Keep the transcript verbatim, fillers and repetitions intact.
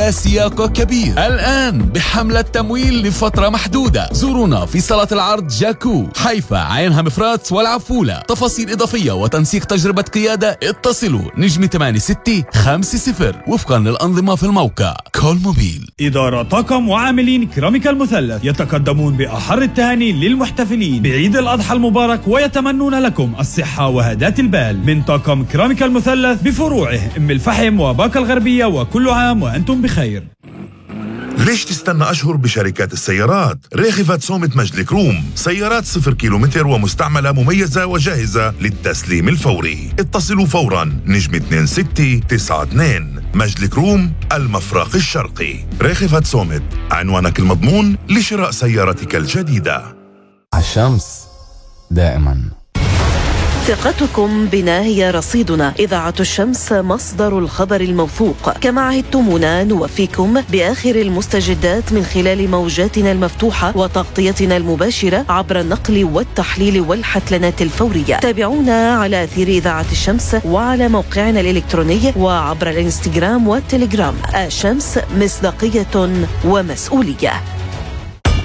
لا سياق كبير، الآن بحملة تمويل لفترة محدودة. زورونا في صالة العرض جاكو، حيفا، عينها مفرات والعفولة. تفاصيل إضافية وتنسيق تجربة قيادة اتصلوا نجم ثمانية ستة خمسة صفر وفقا للأنظمة في الموقع. كول موبيل. إدارة طاقم وعاملين كراميكا المثلث يتقدمون بأحر التهاني للمحتفلين بعيد الأضحى المبارك، ويتمنون لكم الصحة وهداة البال من طاقم كراميكا المثلث بفروعه أم الفحم وباقة الغربية، وكل عام وأنتم بخير. ليش تستنى أشهر بشركات السيارات؟ ريخفت سومة مجلك روم، سيارات صفر كيلومتر ومستعملة مميزة وجاهزة للتسليم الفوري. اتصلوا فورا نجم اثنين ستة تسعة اثنين. مجلك روم، المفرق الشرقي. ريخفت سومة، عنوانك المضمون لشراء سيارتك الجديدة. الشمس دائما. ثقتكم بنا هي رصيدنا. إذاعة الشمس مصدر الخبر الموثوق. كما عهدتمونا نوفيكم بآخر المستجدات من خلال موجاتنا المفتوحة وتغطيتنا المباشرة عبر النقل والتحليل والحتلنات الفورية. تابعونا على أثير إذاعة الشمس وعلى موقعنا الإلكتروني وعبر الإنستغرام والتليجرام. الشمس، مصداقية ومسؤولية.